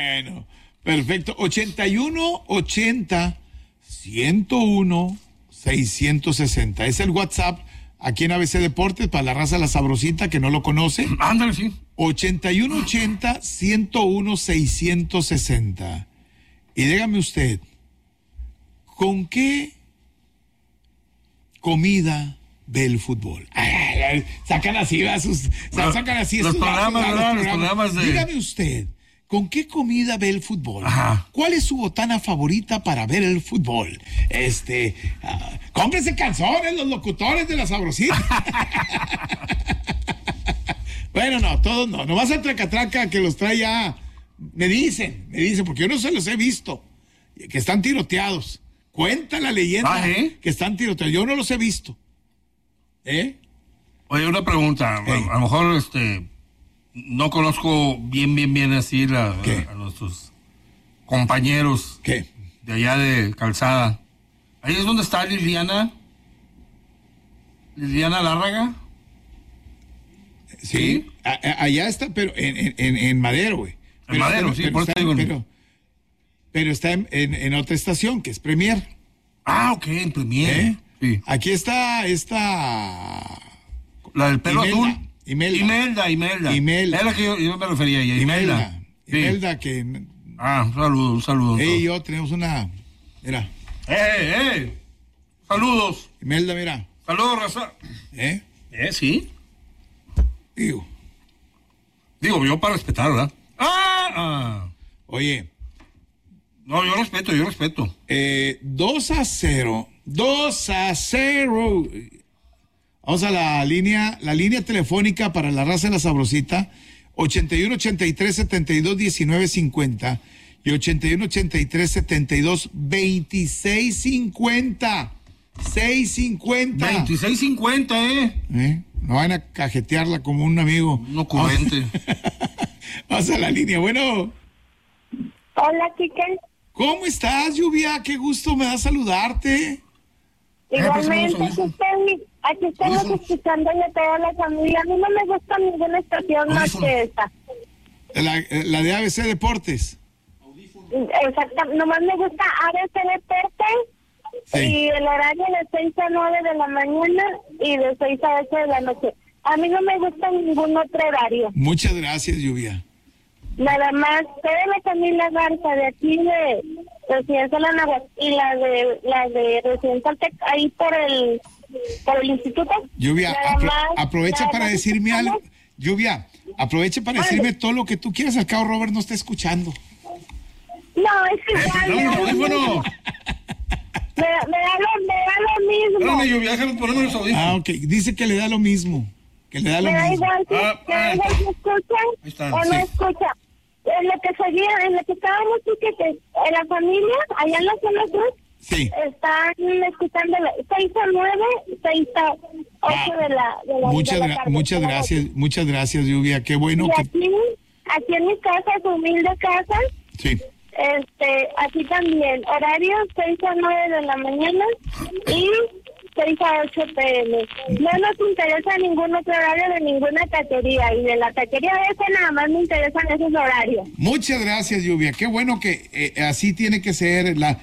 Bueno, perfecto. 8180-101-660. Es el WhatsApp aquí en ABC Deportes para la raza La Sabrosita que no lo conoce. Ándale, sí. 8180-101-660. Y dígame usted, ¿con qué comida ve el fútbol? Sacan así, sacan así los programas, ¿verdad? Los programas de... Dígame usted, ¿con qué comida ve el fútbol? Ajá. ¿Cuál es su botana favorita para ver el fútbol? Cómprese calzones, los locutores de La Sabrosita. Bueno, no, todos no. Nomás el tracatraca que los trae ya. Me dicen, porque yo no se los he visto. Que están tiroteados. Cuenta la leyenda que están tiroteados. Yo no los he visto. Oye, una pregunta. A lo mejor no conozco bien así a nuestros compañeros de allá de Calzada. Ahí es donde está Liliana Lárraga. Sí. Allá está, pero en Madero, güey. En Madero, sí, por eso digo. Pero está en otra estación, que es Premier. Ah, ok, en Premier. Sí. Aquí está la del pelo azul. Imelda. Es la que yo me refería a ella. Imelda, que... un saludo. Ella y yo tenemos una... Mira. Saludos. Imelda, mira. Saludos, raza. Sí. Digo, yo para respetar, ¿verdad? Oye. No, yo respeto. 2-0. Vamos a la línea telefónica para la raza de La Sabrosita, 81-83-72-19-50 y 81-83-72-26-50. 26.50, No van a cajetearla como un amigo. No ocurrente. Vamos a la línea, bueno. Hola, chicas. ¿Cómo estás, Lluvia? Qué gusto me da saludarte. Igualmente, aquí estamos escuchándole a toda la familia. A mí no me gusta ninguna estación más que esta. La de ABC Deportes. Exacto, nomás me gusta ABC Deportes. Sí. Y el horario de 6 a 9 de la mañana y de 6 a 8 de la noche. A mí no me gusta ningún otro horario. Muchas gracias, Lluvia. Nada más, toda la familia Garza de aquí de Residencia La Nahuatl y la de Residencia Tec, ahí por el instituto. Lluvia, aprovecha para decirme algo. Lluvia, aprovecha para decirme todo lo que tú quieras. Al cabo, Robert no está escuchando. No, es igual. Me da lo mismo. Espérame, Lluvia, déjame ponerme los audífonos. Ok. Dice que le da lo mismo. Me da igual si escuchan o no escucha. En lo que estábamos, en la familia, allá en la zona sur, están escuchando 6 a 9, 6 a 8 de la tarde. Muchas gracias, Lluvia. Qué bueno. Y aquí en mi casa, su humilde casa, aquí también, horario 6 a 9 de la mañana y 6 a 8 p.m. No nos interesa ningún otro horario de ninguna taquería, y de la taquería esa nada más me interesan esos horarios. Muchas gracias, Lluvia. Qué bueno que así tiene que ser la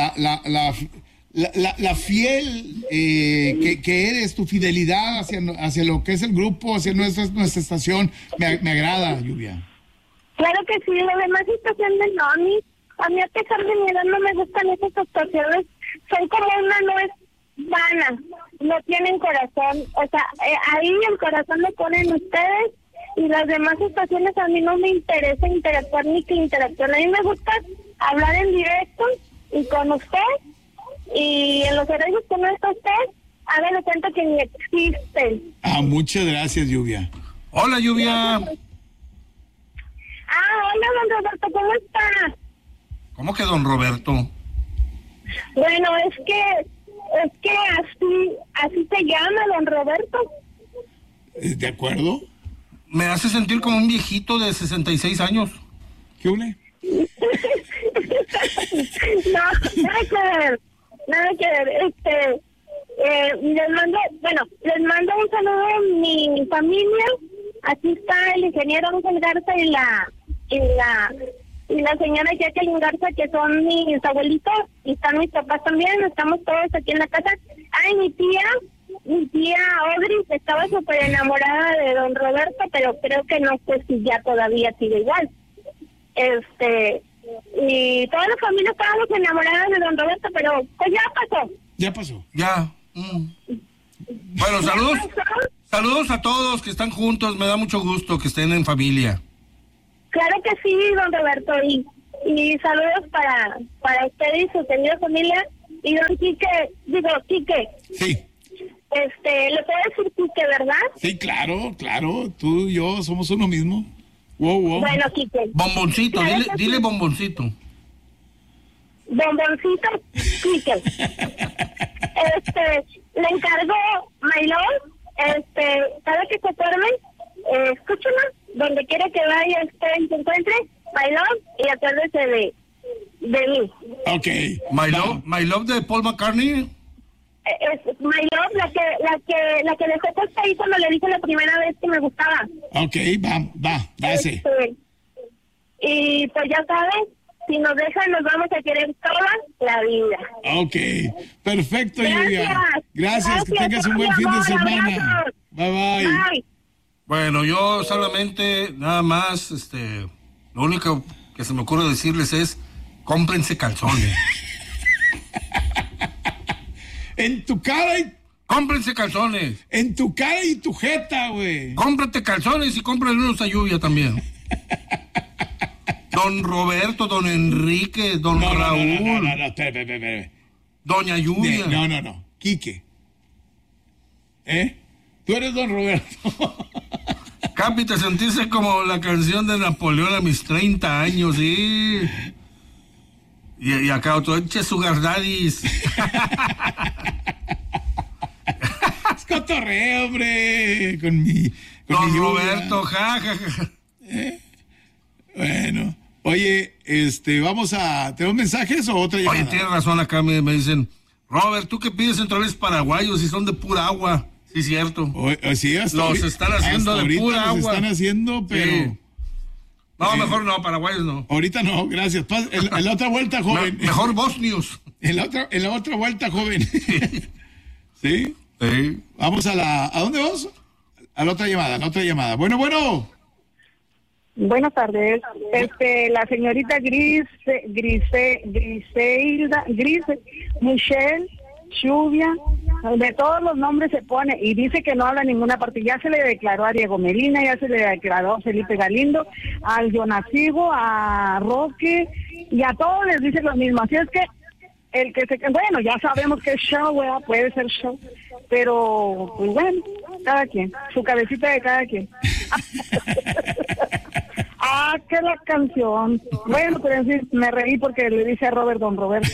fiel que eres, tu fidelidad hacia lo que es el grupo, hacia nuestra estación. Me agrada, Lluvia. Claro que sí, lo demás estaciones no, a mí a pesar de mi edad no me gustan esas actuaciones, son como una nuez vana, no tienen corazón, o sea, ahí el corazón lo ponen ustedes, y las demás estaciones a mí no me interesa interactuar ni que interactúen. A mí me gusta hablar en directo y con usted, y en los horarios que no está usted, hágale cuenta que ni existen. Muchas gracias, Lluvia. Hola, Lluvia. Hola, don Roberto, ¿cómo está? ¿Cómo que don Roberto? Bueno, es que así se llama, don Roberto. ¿De acuerdo? Me hace sentir como un viejito de 66 años. ¿Qué une? No, nada que ver. Les mando un saludo a mi familia. Aquí está el ingeniero Ángel Garza y la y la señora Jacqueline Garza, que son mis abuelitos, y están mis papás también, estamos todos aquí en la casa. Ay, mi tía Audrey estaba súper enamorada de don Roberto, pero creo que no sé si ya todavía sigue igual. Y toda la familia estábamos enamoradas de don Roberto, pero pues ya pasó. Bueno, saludos a todos que están juntos, me da mucho gusto que estén en familia. Claro que sí, don Roberto, y saludos para usted y su querida familia, y don Quique. Sí. ¿Le puedo decir Quique, verdad? Sí, claro, tú y yo somos uno mismo. Wow. Bueno, Quique. Bomboncito, dile bomboncito. Bomboncito, Quique. Le encargo Maylon, cada que se duerme, escúchame, donde quiera que vaya, se encuentre, Maylon, y acuérdese de mí. Okay. My Love de Paul McCartney. Es My Love, la que dejó puesta ahí cuando le dije la primera vez que me gustaba. Okay, va, sé. Y pues ya sabes, si nos dejan, nos vamos a querer toda la vida. Okay, perfecto, Lluvia. Gracias, que tengas un buen fin de semana. Bye. Bueno, yo solamente, nada más, lo único que se me ocurre decirles es, cómprense calzones. En tu cara y... Cómprense calzones. En tu cara y tu jeta, güey. Cómprate calzones y cómprale unos a Lluvia también. Don Roberto, don Enrique, don Raúl. No, espera. Doña Lluvia. No. Quique. Tú eres don Roberto. Capi, te sentiste como la canción de Napoleón a mis 30 años, ¿sí? Y acá otro, sugar daddies. Es cotorreo, hombre. Con mi Roberto, jajaja. Bueno, oye, ¿tenemos mensajes o otra llamada? Oye, tienes razón, acá me dicen, Robert, ¿tú qué pides centrales paraguayos si son de pura agua? Sí, cierto. Sí, los están haciendo de pura agua. Los están haciendo, pero... Sí. No, mejor no, paraguayos no. Ahorita no, gracias. En la otra vuelta, joven. Mejor bosnios. En la otra vuelta, joven. ¿Sí? Sí. Vamos ¿a dónde vamos? A la otra llamada. Bueno. Buenas tardes. La señorita Michelle, Lluvia, de todos los nombres se pone y dice que no habla ninguna parte. Ya se le declaró a Diego Medina, ya se le declaró a Felipe Galindo, al Jonasivo, a Roque, y a todos les dice lo mismo. Así es que bueno, ya sabemos que es show, puede ser show, pero pues bueno, cada quien, su cabecita de cada quien. Que la canción. Bueno, pero en fin, me reí porque le dice a don Roberto.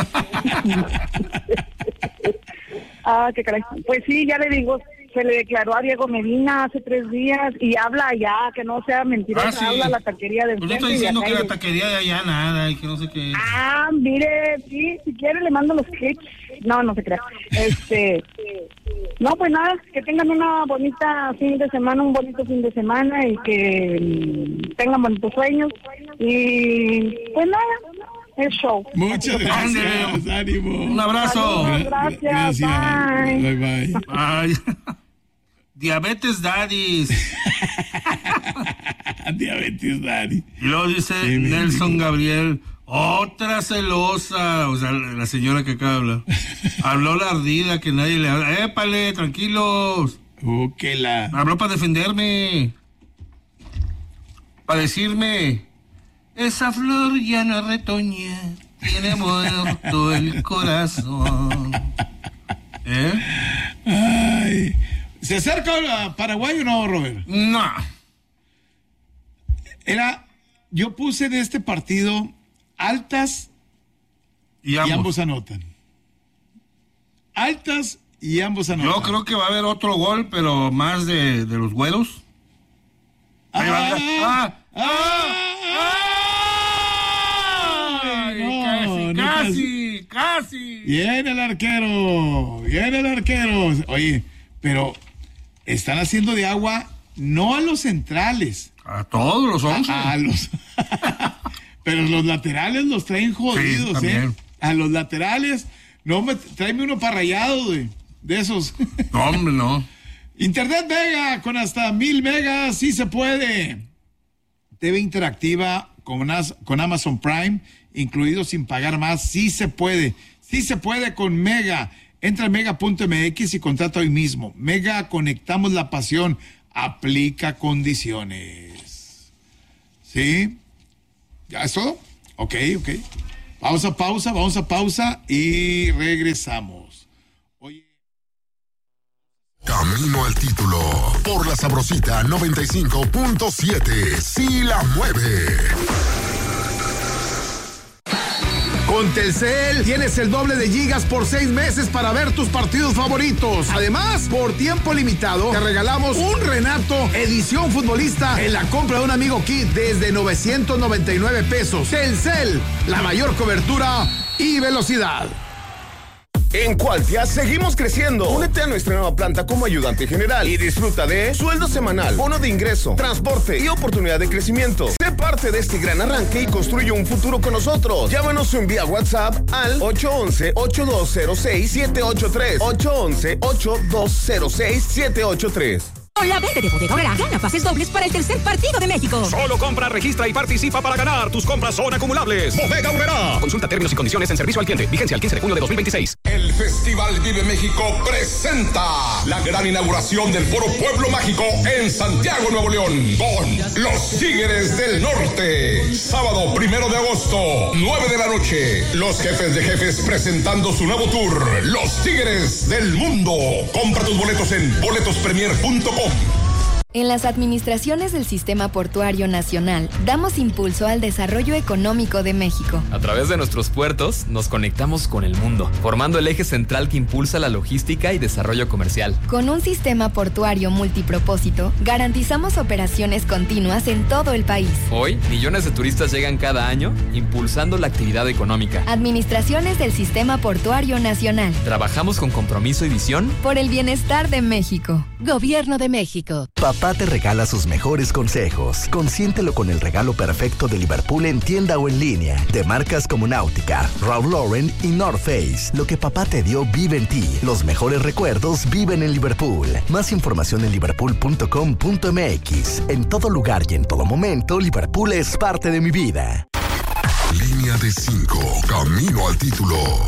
Qué caray. Pues sí, ya le digo, se le declaró a Diego Medina hace 3 días y habla ya, que no sea mentira, sí. Habla la taquería de enfrente. Pues no estoy diciendo que la taquería de allá nada y que no sé qué. Mire, sí, si quiere le mando los clips. No se crea. No, pues nada, que tengan un bonito fin de semana y que tengan bonitos sueños y pues nada, el show. Muchas gracias, ánimo. Un abrazo. Gracias. Bye. Ay. Diabetes Daddies. Diabetes Daddy. Y luego dice Nelson Gabriel, otra celosa, o sea, la señora que acaba de hablar. Habló la ardida que nadie le habla. ¡Épale, tranquilos! Habló para defenderme. Para decirme, esa flor ya no retoña, tiene muerto el corazón. Ay. ¿Se acerca a Paraguay o no, Robert? No. Yo puse en este partido altas y ambos anotan. Altas y ambos anotan. Yo creo que va a haber otro gol, pero más de los güeros. Casi. Viene el arquero. Oye, pero están haciendo de agua no a los centrales. A todos los 11. Pero los laterales los traen jodidos, sí, A los laterales, tráeme uno para rayado, de esos. No, hombre, no. Internet Mega con hasta 1000 megas, sí se puede. TV interactiva con Amazon Prime, incluido sin pagar más, sí se puede. Sí se puede con Mega. Entra a mega.mx y contrata hoy mismo. Mega, conectamos la pasión. Aplica condiciones. ¿Sí? ¿Ya es todo? Ok. Vamos a pausa y regresamos. Oye. Camino al título por la Sabrosita 95.7. Sí la mueve. Con Telcel tienes el doble de gigas por 6 meses para ver tus partidos favoritos. Además, por tiempo limitado, te regalamos un Renato edición futbolista en la compra de un amigo kit desde 999 pesos. Telcel, la mayor cobertura y velocidad. En Qualtia seguimos creciendo. Únete a nuestra nueva planta como ayudante general y disfruta de sueldo semanal, bono de ingreso, transporte y oportunidad de crecimiento. Sé parte de este gran arranque y construye un futuro con nosotros. Llámanos o envía WhatsApp al 811-8206-783. 811-8206-783. Con la verde de Bodega Aurrera, gana pases dobles para el tercer partido de México. Solo compra, registra y participa para ganar. Tus compras son acumulables. Bodega Aurrera. Consulta términos y condiciones en servicio al cliente. Vigencia el 15 de junio de 2026. El Festival Vive México presenta la gran inauguración del Foro Pueblo Mágico en Santiago, Nuevo León, con los Tigres del Norte. Sábado 1 de agosto, 9 de la noche. Los jefes de jefes presentando su nuevo tour, Los Tigres del Mundo. Compra tus boletos en boletospremier.com. En las administraciones del Sistema Portuario Nacional, damos impulso al desarrollo económico de México. A través de nuestros puertos, nos conectamos con el mundo, formando el eje central que impulsa la logística y desarrollo comercial. Con un sistema portuario multipropósito, garantizamos operaciones continuas en todo el país. Hoy, millones de turistas llegan cada año, impulsando la actividad económica. Administraciones del Sistema Portuario Nacional. Trabajamos con compromiso y visión por el bienestar de México. Gobierno de México. Papá te regala sus mejores consejos. Consiéntelo con el regalo perfecto de Liverpool en tienda o en línea. De marcas como Náutica, Ralph Lauren y North Face. Lo que papá te dio vive en ti. Los mejores recuerdos viven en Liverpool. Más información en liverpool.com.mx. En todo lugar y en todo momento, Liverpool es parte de mi vida. Línea de 5. Camino al título.